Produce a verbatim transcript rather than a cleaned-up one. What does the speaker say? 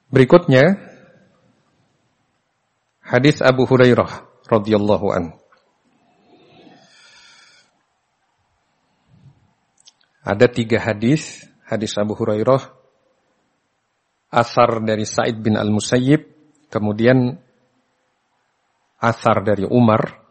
Berikutnya hadis Abu Hurairah radhiyallahu anhu. Ada tiga hadis, hadis Abu Hurairah, asar dari Sa'id bin Al-Musayyib, kemudian asar dari Umar,